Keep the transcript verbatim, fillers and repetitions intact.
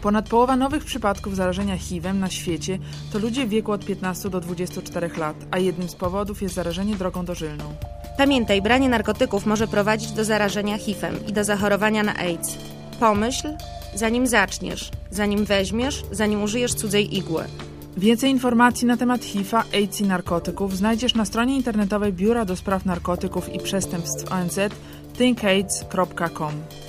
Ponad połowa nowych przypadków zarażenia H I V-em na świecie to ludzie w wieku od piętnastu do dwudziestu czterech lat, a jednym z powodów jest zarażenie drogą dożylną. Pamiętaj, branie narkotyków może prowadzić do zarażenia H I V-em i do zachorowania na AIDS. Pomyśl, zanim zaczniesz, zanim weźmiesz, zanim użyjesz cudzej igły. Więcej informacji na temat H I V-a, AIDS i narkotyków znajdziesz na stronie internetowej Biura do Spraw Narkotyków i Przestępstw O N Z think aids kropka com.